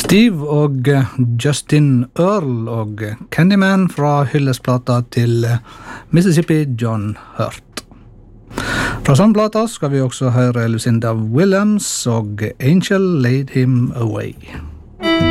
Steve og Justin Earl og Candyman fra hyllestplata til Mississippi John Hurt. Fra samme plata skal vi også høre Lucinda Williams og Angel Laid Him Away.